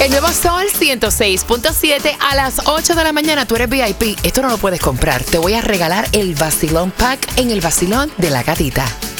El nuevo Sol 106.7 a las 8 de la mañana. Tú eres VIP. Esto no lo puedes comprar. Te voy a regalar el Vacilón Pack en el Vacilón de la Gatita.